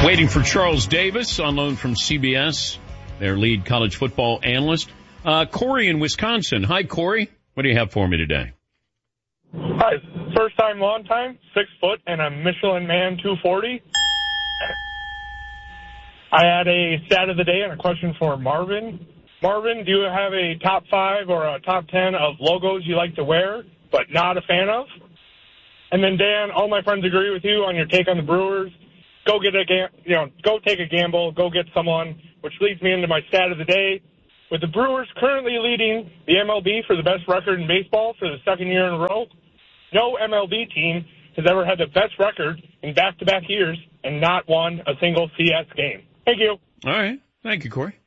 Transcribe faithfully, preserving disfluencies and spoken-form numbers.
Waiting for Charles Davis on loan from C B S, their lead college football analyst. Uh, Corey in Wisconsin. Hi, Corey. What do you have for me today? Hi. First time, long time, six foot, and a Michelin Man two forty. I had a stat of the day and a question for Marvin. Marvin, do you have a top five or a top ten of logos you like to wear but not a fan of? And then Dan, all my friends agree with you on your take on the Brewers. Go get a gam- you know, go take a gamble, go get someone, which leads me into my stat of the day. With the Brewers currently leading the M L B for the best record in baseball for the second year in a row, no M L B team has ever had the best record in back-to-back years and not won a single C S game. Thank you. All right. Thank you, Corey.